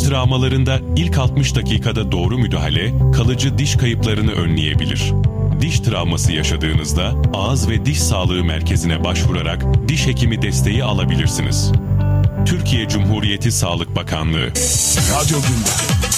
travmalarında ilk 60 dakikada doğru müdahale, kalıcı diş kayıplarını önleyebilir. Diş travması yaşadığınızda ağız ve diş sağlığı merkezine başvurarak diş hekimi desteği alabilirsiniz. Türkiye Cumhuriyeti Sağlık Bakanlığı. Radyo Gündem.